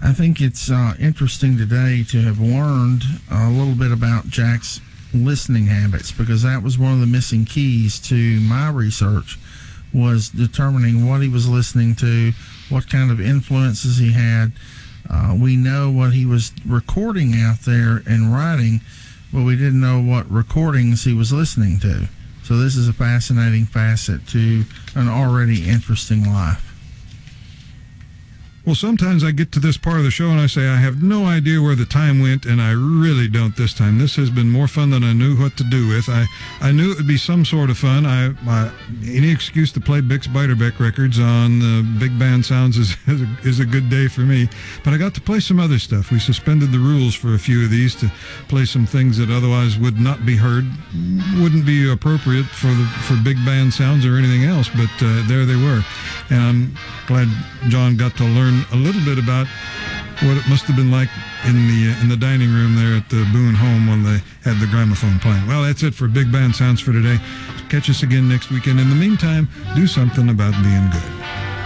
I think it's interesting today to have learned a little bit about Jack's listening habits, because that was one of the missing keys to my research, was determining what he was listening to, what kind of influences he had. We know what he was recording out there and writing, but we didn't know what recordings he was listening to. So this is a fascinating facet to an already interesting life. Well, sometimes I get to this part of the show and I say I have no idea where the time went, and I really don't this time. This has been more fun than I knew what to do with. I knew it would be some sort of fun. Any excuse to play Bix Beiderbecke records on Big Band Sounds is a good day for me. But I got to play some other stuff. We suspended the rules for a few of these to play some things that otherwise would not be heard, wouldn't be appropriate for Big Band Sounds or anything else. But there they were, and I'm glad John got to learn a little bit about what it must have been like in the dining room there at the Boone home when they had the gramophone playing. Well, that's it for Big Band Sounds for today. Catch us again next weekend. In the meantime, do something about being good.